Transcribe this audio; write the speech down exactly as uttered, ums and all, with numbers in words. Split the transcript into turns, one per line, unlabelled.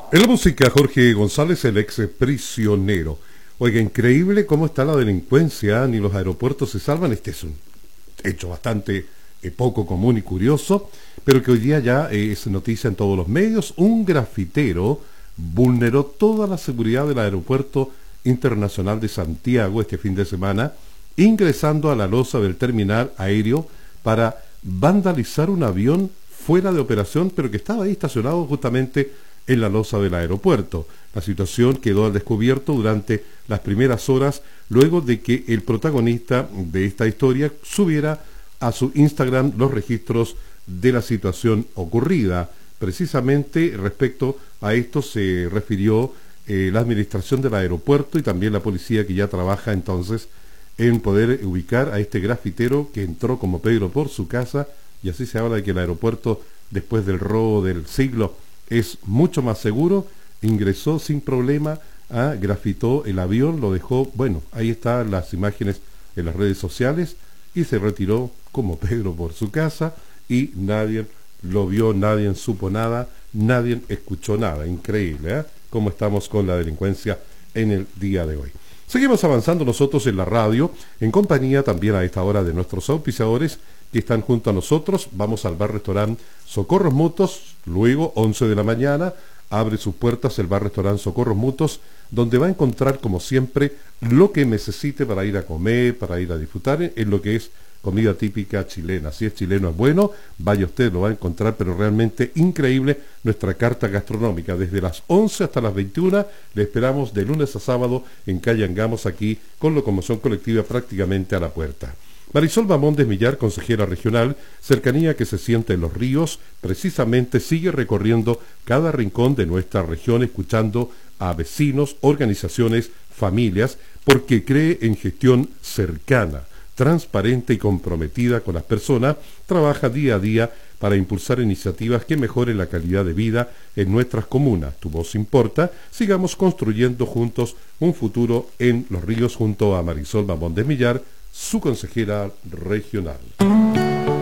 En la música, Jorge González, el ex prisionero. Oiga, increíble cómo está la delincuencia, ni los aeropuertos se salvan. Este es un hecho bastante eh, poco común y curioso, pero que hoy día ya eh, es noticia en todos los medios. Un grafitero vulneró toda la seguridad del aeropuerto internacional de Santiago este fin de semana, ingresando a la losa del terminal aéreo para vandalizar un avión fuera de operación, pero que estaba ahí estacionado justamente en la losa del aeropuerto. La situación quedó al descubierto durante las primeras horas, luego de que el protagonista de esta historia subiera a su Instagram los registros de la situación ocurrida. Precisamente respecto a esto se refirió eh, la administración del aeropuerto y también la policía, que ya trabaja entonces en poder ubicar a este grafitero que entró como Pedro por su casa, y así se habla de que el aeropuerto, después del robo del siglo, es mucho más seguro. Ingresó sin problema, ah, grafitó el avión, lo dejó, bueno, ahí están las imágenes en las redes sociales, y se retiró como Pedro por su casa, y nadie lo vio, nadie supo nada, nadie escuchó nada. Increíble, ¿eh? Cómo estamos con la delincuencia en el día de hoy. Seguimos avanzando nosotros en la radio, en compañía también a esta hora de nuestros auspiciadores que están junto a nosotros. Vamos al bar-restaurante Socorros Mutuos, luego once de la mañana, abre sus puertas el bar-restaurante Socorros Mutuos, donde va a encontrar, como siempre, lo que necesite para ir a comer, para ir a disfrutar en lo que es comida típica chilena. Si es chileno es bueno, vaya usted, lo va a encontrar, pero realmente increíble nuestra carta gastronómica. Desde las once hasta las veintiuna, le esperamos de lunes a sábado en calle Angamos, aquí con locomoción colectiva prácticamente a la puerta. Marisol Bamondes Millar, consejera regional, cercanía que se siente en los ríos, precisamente sigue recorriendo cada rincón de nuestra región, escuchando a vecinos, organizaciones, familias, porque cree en gestión cercana, transparente y comprometida con las personas. Trabaja día a día para impulsar iniciativas que mejoren la calidad de vida en nuestras comunas. Tu voz importa. Sigamos construyendo juntos un futuro en los ríos junto a Marisol Bamondes Millar, su consejera regional.